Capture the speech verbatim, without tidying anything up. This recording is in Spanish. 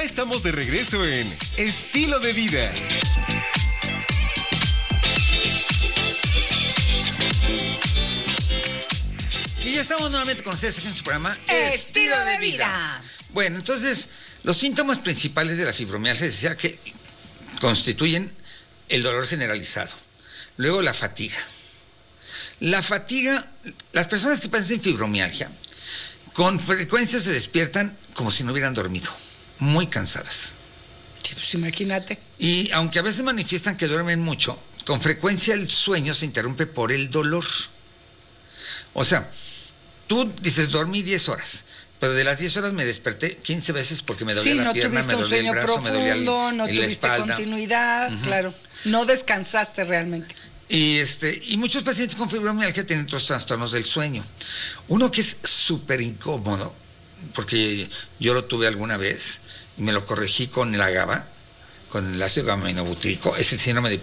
estamos de regreso en Estilo de Vida. Y ya estamos nuevamente con ustedes aquí en su programa Estilo de Vida. Bueno, entonces, los síntomas principales de la fibromialgia decía que constituyen el dolor generalizado. Luego la fatiga. La fatiga, las personas que padecen fibromialgia, con frecuencia se despiertan como si no hubieran dormido, muy cansadas. Sí, pues imagínate. Y aunque a veces manifiestan que duermen mucho, con frecuencia el sueño se interrumpe por el dolor. O sea, tú dices, dormí diez horas, pero de las diez horas me desperté quince veces porque me dolía sí, la no pierna, me dolía el brazo, profundo, me dolía el, no el tuviste espalda. continuidad, uh-huh. Claro. No descansaste realmente. Y, este, y muchos pacientes con fibromialgia tienen otros trastornos del sueño. Uno que es súper incómodo, porque yo lo tuve alguna vez y me lo corregí con la GABA, con el ácido gamma aminobutírico, es el síndrome de